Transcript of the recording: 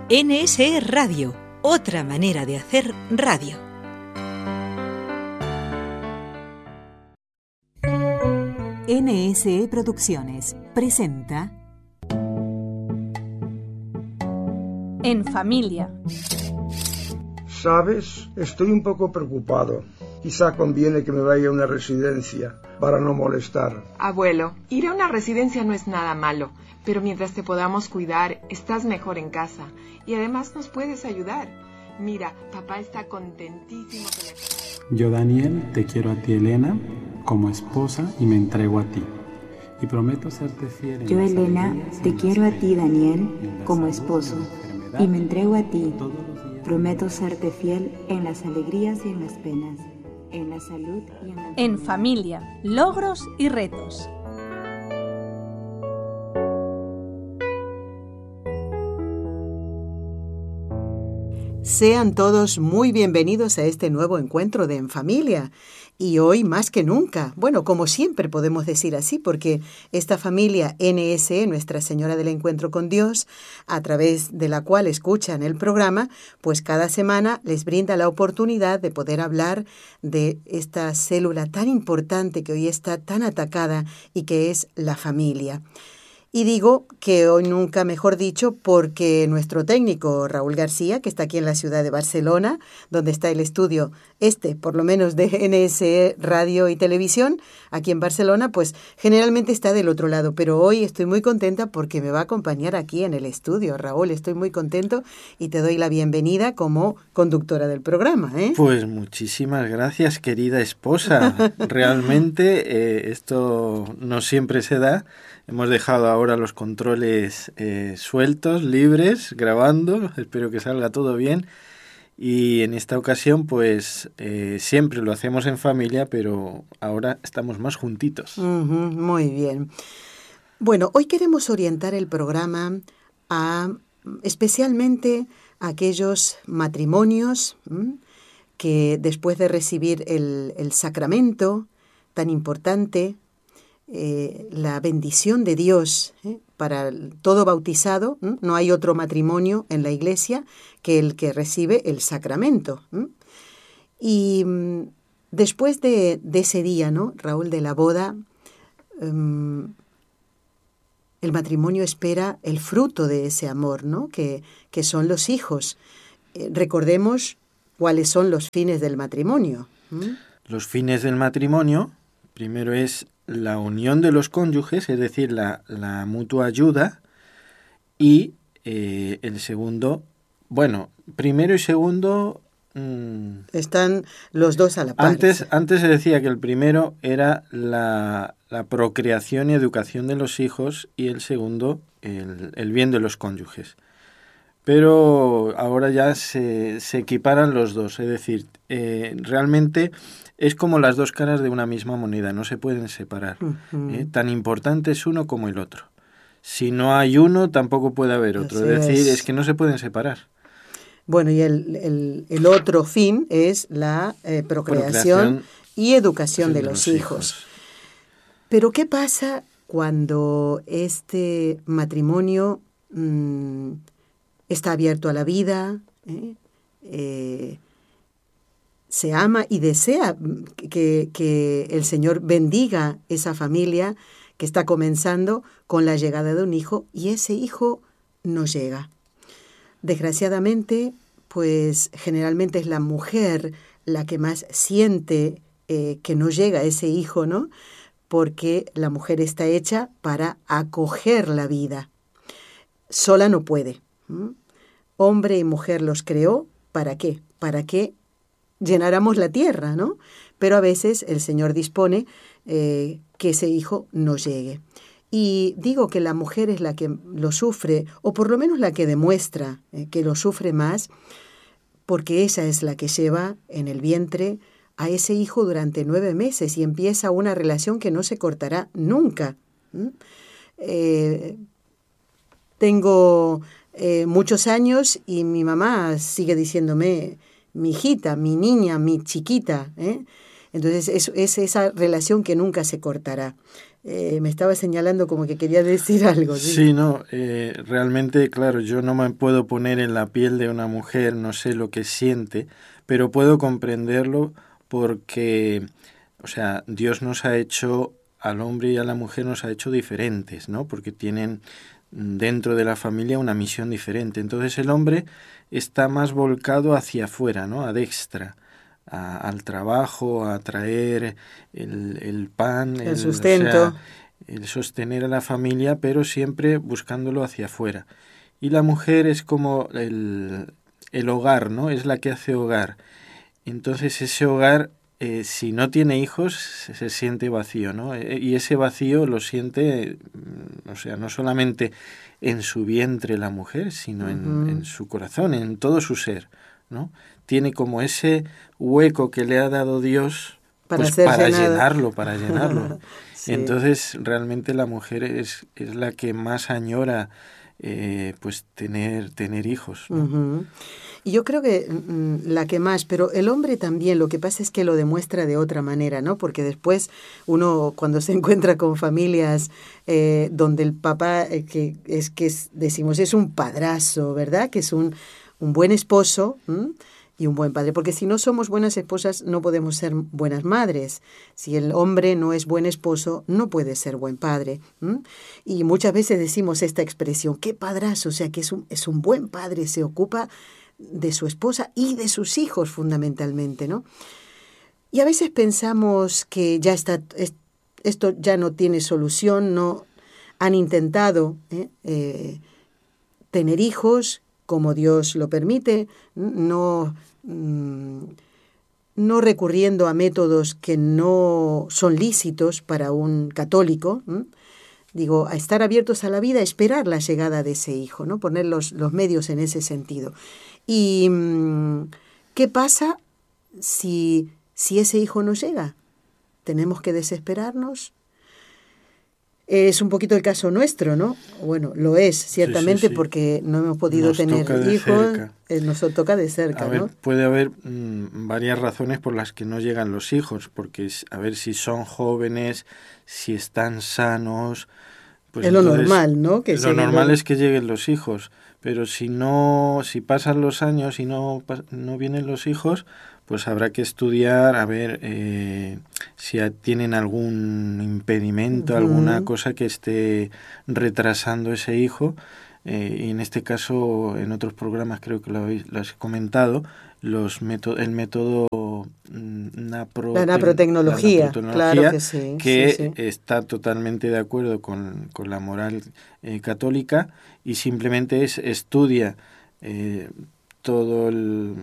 NSE Radio, otra manera de hacer radio. NSE Producciones presenta En familia. ¿Sabes? Estoy un poco preocupado. Quizá conviene que me vaya a una residencia para no molestar. Abuelo, ir a una residencia no es nada malo, pero mientras te podamos cuidar, estás mejor en casa. Y además nos puedes ayudar. Mira, papá está contentísimo que Yo, Daniel, te quiero a ti, Elena, como esposa y me entrego a ti. Y prometo serte fiel. Yo, Elena, te quiero a ti, Daniel, como esposo y me entrego a ti. Prometo serte fiel en las alegrías y en las penas, en la salud y en la... En familia, logros y retos. Sean todos muy bienvenidos a este nuevo encuentro de En Familia. Y hoy más que nunca, bueno, como siempre podemos decir así, porque esta familia NSE, Nuestra Señora del Encuentro con Dios, a través de la cual escuchan el programa, pues cada semana les brinda la oportunidad de poder hablar de esta célula tan importante que hoy está tan atacada y que es la familia. Y digo que hoy nunca mejor dicho porque nuestro técnico Raúl García, que está aquí en la ciudad de Barcelona, donde está el estudio por lo menos de NSE Radio y Televisión, aquí en Barcelona, pues generalmente está del otro lado. Pero hoy estoy muy contenta porque me va a acompañar aquí en el estudio. Raúl, estoy muy contento y te doy la bienvenida como conductora del programa, ¿eh? Pues muchísimas gracias, querida esposa. Realmente esto no siempre se da. Hemos dejado ahora los controles sueltos, libres, grabando. Espero que salga todo bien. Y en esta ocasión, pues, siempre lo hacemos en familia, pero ahora estamos más juntitos. Muy bien. Bueno, hoy queremos orientar el programa a especialmente a aquellos matrimonios que después de recibir el sacramento tan importante, la bendición de Dios para todo bautizado, no hay otro matrimonio en la iglesia que el que recibe el sacramento. Y después de ese día, ¿no, Raúl, de la boda, el matrimonio espera el fruto de ese amor, ¿no? Que son los hijos. Recordemos cuáles son los fines del matrimonio. Los fines del matrimonio, primero es la unión de los cónyuges, es decir, la mutua ayuda, y el segundo, bueno, primero y segundo... están los dos a la par. Antes se decía que el primero era la procreación y educación de los hijos y el segundo el bien de los cónyuges. Pero ahora ya se equiparan los dos, es decir, realmente es como las dos caras de una misma moneda, no se pueden separar. Tan importante es uno como el otro. Si no hay uno, tampoco puede haber otro. Es decir, es que no se pueden separar. Bueno, y el otro fin es la procreación y educación de los hijos. Pero ¿qué pasa cuando este matrimonio está abierto a la vida, se ama y desea que el Señor bendiga esa familia que está comenzando con la llegada de un hijo y ese hijo no llega? Desgraciadamente, pues generalmente es la mujer la que más siente que no llega ese hijo, ¿no? Porque la mujer está hecha para acoger la vida. Sola no puede. Hombre y mujer los creó, ¿para qué? Para que llenáramos la tierra, ¿no? Pero a veces el Señor dispone que ese hijo no llegue. Y digo que la mujer es la que lo sufre, o por lo menos la que demuestra que lo sufre más, porque ella es la que lleva en el vientre a ese hijo durante 9 meses y empieza una relación que no se cortará nunca. Tengo muchos años y mi mamá sigue diciéndome mi hijita, mi niña, mi chiquita. Entonces es esa relación que nunca se cortará. me estaba señalando como que quería decir algo. Sí, no, realmente, claro, yo no me puedo poner en la piel de una mujer, no sé lo que siente, pero puedo comprenderlo porque, o sea, Dios nos ha hecho, al hombre y a la mujer nos ha hecho diferentes, ¿no? Porque tienen dentro de la familia una misión diferente. Entonces el hombre está más volcado hacia afuera, ¿no? A extra, al trabajo, a traer el pan, el sustento, o sea, el sostener a la familia, pero siempre buscándolo hacia afuera. Y la mujer es como el hogar, ¿no? Es la que hace hogar. Entonces ese hogar, si no tiene hijos, se siente vacío, ¿no? Y ese vacío lo siente, o sea, no solamente en su vientre la mujer, sino en su corazón, en todo su ser, ¿no? Tiene como ese hueco que le ha dado Dios para llenarlo. Sí. Entonces, realmente la mujer es la que más añora pues tener hijos, ¿no? Uh-huh. Y yo creo que la que más, pero el hombre también, lo que pasa es que lo demuestra de otra manera, ¿no? Porque después uno cuando se encuentra con familias donde el papá, decimos, es un padrazo, ¿verdad? Que es un buen esposo, y un buen padre, porque si no somos buenas esposas no podemos ser buenas madres. Si el hombre no es buen esposo, no puede ser buen padre. Y muchas veces decimos esta expresión, qué padrazo, o sea que es un buen padre, se ocupa de su esposa y de sus hijos fundamentalmente, ¿no? Y a veces pensamos que ya está, esto ya no tiene solución, no han intentado tener hijos como Dios lo permite, no recurriendo a métodos que no son lícitos para un católico, digo, a estar abiertos a la vida, a esperar la llegada de ese hijo, ¿no? Poner los medios en ese sentido. ¿Y qué pasa si ese hijo no llega? ¿Tenemos que desesperarnos? Es un poquito el caso nuestro, ¿no? Bueno, lo es, ciertamente, sí. Porque no hemos podido tener hijos. Nos toca de cerca, ¿no? Puede haber varias razones por las que no llegan los hijos, porque a ver si son jóvenes, si están sanos. Pues es lo normal, ¿no? Lo normal es que lleguen los hijos, pero si pasan los años y no vienen los hijos, pues habrá que estudiar a ver si tienen algún impedimento, alguna cosa que esté retrasando ese hijo. Y en este caso, en otros programas creo que lo has comentado, el método la naprotecnología, claro que sí, que está totalmente de acuerdo con la moral católica y simplemente estudia todo